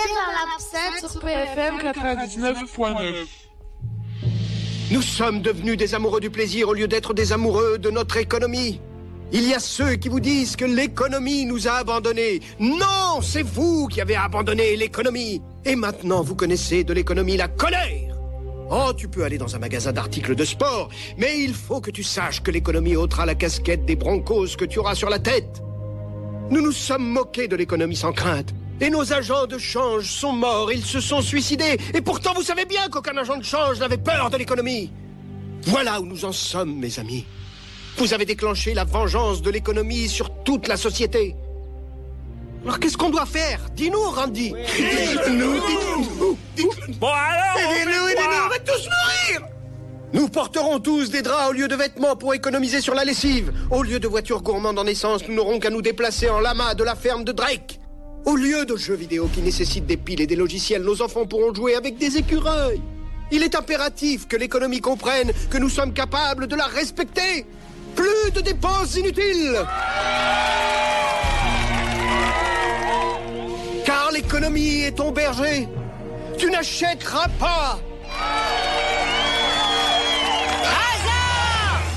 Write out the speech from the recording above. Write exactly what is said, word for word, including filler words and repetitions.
dans l'absinthe sur P F M quatre-vingt-dix-neuf point neuf. Nous sommes devenus des amoureux du plaisir au lieu d'être des amoureux de notre économie. Il y a ceux qui vous disent que l'économie nous a abandonnés. Non, c'est vous qui avez abandonné l'économie. Et maintenant, vous connaissez de l'économie la colère. Oh, tu peux aller dans un magasin d'articles de sport, mais il faut que tu saches que l'économie ôtera la casquette des broncos que tu auras sur la tête. Nous nous sommes moqués de l'économie sans crainte. Et nos agents de change sont morts, ils se sont suicidés. Et pourtant, vous savez bien qu'aucun agent de change n'avait peur de l'économie. Voilà où nous en sommes, mes amis. Vous avez déclenché la vengeance de l'économie sur toute la société. Alors qu'est-ce qu'on doit faire? Dis-nous, Randy. Oui. Dites-nous, dites-nous. Dites-nous. Bon alors, aidez-nous, aidez-nous, on va tous mourir. Nous porterons tous des draps au lieu de vêtements pour économiser sur la lessive. Au lieu de voitures gourmandes en essence, nous n'aurons qu'à nous déplacer en lama de la ferme de Drake. Au lieu de jeux vidéo qui nécessitent des piles et des logiciels, nos enfants pourront jouer avec des écureuils. Il est impératif que l'économie comprenne que nous sommes capables de la respecter. Plus de dépenses inutiles. Car l'économie est ton berger. Tu n'achèteras pas.